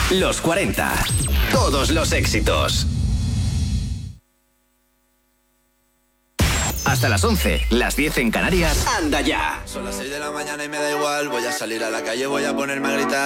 Los 40. Todos los éxitos. Hasta las 11, las 10 en Canarias. Anda ya. Son las 6 de la mañana y me da igual. Voy a salir a la calle, voy a ponerme a gritar.